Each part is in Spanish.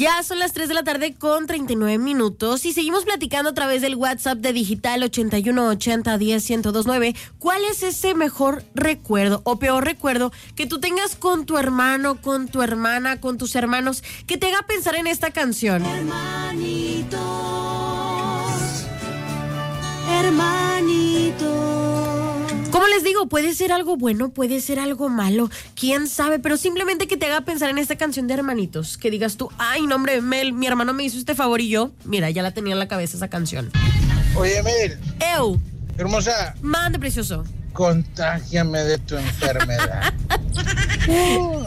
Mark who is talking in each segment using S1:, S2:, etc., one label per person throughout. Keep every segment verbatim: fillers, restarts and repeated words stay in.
S1: Ya son las tres de la tarde con treinta y nueve minutos y seguimos platicando a través del WhatsApp de Digital ochenta y uno ochenta diez ciento dos nueve. ¿Cuál es ese mejor recuerdo o peor recuerdo que tú tengas con tu hermano, con tu hermana, con tus hermanos, que te haga pensar en esta canción?
S2: Hermanitos, hermanitos.
S1: Como les digo, puede ser algo bueno, puede ser algo malo, quién sabe, pero simplemente que te haga pensar en esta canción de Hermanitos, que digas tú, ay, no, hombre, Mel, mi hermano me hizo este favor y yo, mira, ya la tenía en la cabeza esa canción.
S3: Oye, Mel.
S1: Eu.
S3: Hermosa.
S1: Mande, precioso.
S3: Contágiame de tu enfermedad. uh.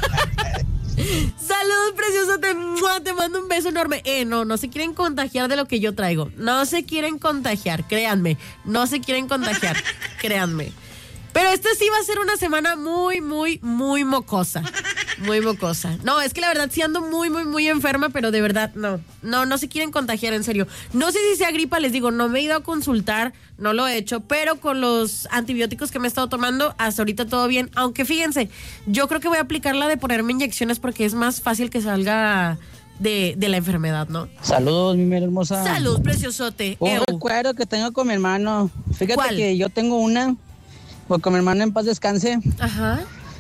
S1: Salud, precioso, te, te mando un beso enorme. Eh, no, no se quieren contagiar de lo que yo traigo. No se quieren contagiar, créanme. No se quieren contagiar, créanme. Pero esta sí va a ser una semana muy, muy, muy mocosa. Muy mocosa. No, es que la verdad sí ando muy, muy, muy enferma, pero de verdad no. No, no se quieren contagiar, en serio. No sé si sea gripa, les digo, no me he ido a consultar, no lo he hecho, pero con los antibióticos que me he estado tomando, hasta ahorita todo bien. Aunque fíjense, yo creo que voy a aplicar la de ponerme inyecciones porque es más fácil que salga de, de la enfermedad, ¿no?
S4: Saludos, mi mera hermosa.
S1: Salud, preciosote.
S4: Un
S1: Eu.
S4: recuerdo que tengo con mi hermano. Fíjate
S1: ¿Cuál?
S4: que yo tengo una, pues con mi hermano en paz descanse.
S1: Ajá.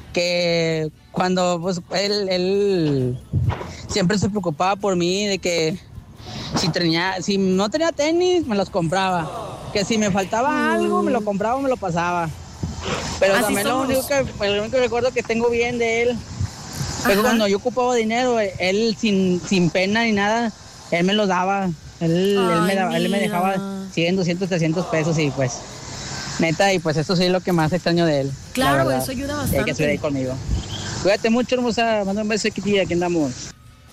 S4: Que cuando pues él, él siempre se preocupaba por mí, de que si tenía, si no tenía tenis, me los compraba. Que si me faltaba mm. algo, me lo compraba o me lo pasaba. Pero
S1: Así
S4: también lo único, que, el único recuerdo que tengo bien de él fue que cuando yo ocupaba dinero, él sin, sin pena ni nada, él me los daba. Él,
S1: Ay,
S4: él, me, daba, él me dejaba cien, doscientos, trescientos pesos y pues... Neta, y pues eso sí es lo que más extraño de él.
S1: Claro, eso ayuda bastante.
S4: Hay que estuviera ahí conmigo. Cuídate mucho, hermosa. Manda un beso, chiquitilla, aquí andamos.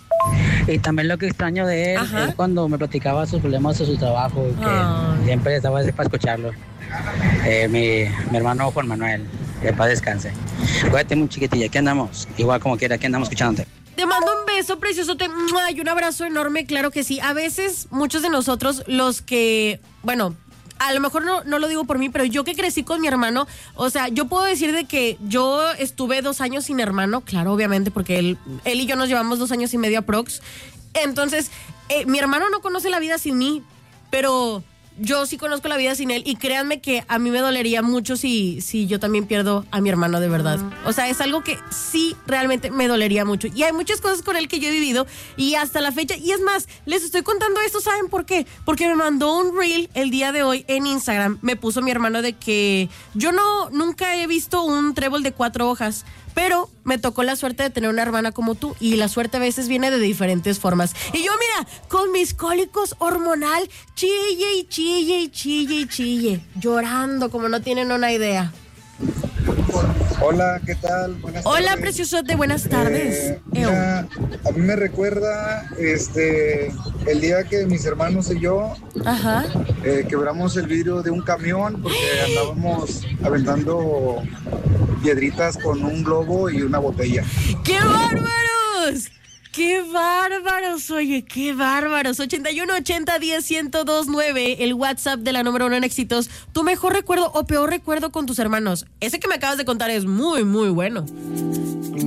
S4: Y también lo que extraño de él Ajá. es cuando me platicaba sus problemas de su trabajo, y que oh. siempre estaba así para escucharlo. Eh, mi, mi hermano Juan Manuel, que paz descanse. Cuídate mucho, chiquitilla, aquí andamos. Igual como quiera, aquí andamos escuchándote.
S1: Te mando un beso, precioso, te, y un abrazo enorme, claro que sí. A veces, muchos de nosotros, los que, bueno... A lo mejor no, no lo digo por mí, pero yo que crecí con mi hermano, o sea, yo puedo decir de que yo estuve dos años sin hermano, claro, obviamente, porque él, él y yo nos llevamos dos años y medio aprox. Entonces, eh, mi hermano no conoce la vida sin mí, pero yo sí conozco la vida sin él y créanme que a mí me dolería mucho si, si yo también pierdo a mi hermano de verdad. O sea, es algo que sí realmente me dolería mucho. Y hay muchas cosas con él que yo he vivido y hasta la fecha, y es más, les estoy contando esto, ¿saben por qué? Porque me mandó un reel el día de hoy en Instagram, me puso mi hermano de que yo no, nunca he visto un trébol de cuatro hojas, pero me tocó la suerte de tener una hermana como tú y la suerte a veces viene de diferentes formas. Y yo, mira, con mis cólicos hormonal, chille y chille y chille y chille, llorando como no tienen una idea.
S5: Hola, ¿qué tal? Buenas
S1: Hola,
S5: tardes.
S1: preciosote, buenas tardes.
S5: Eh, mira, a mí me recuerda este el día que mis hermanos y yo
S1: Ajá.
S5: Eh, quebramos el vidrio de un camión porque andábamos aventando piedritas con un globo y una botella.
S1: ¡Qué bárbaros! ¡Qué bárbaros! Oye, qué bárbaros. ochenta y uno ochenta diez ciento dos nueve, el WhatsApp de la número uno en éxitos. ¿Tu mejor recuerdo o peor recuerdo con tus hermanos? Ese que me acabas de contar es muy, muy bueno.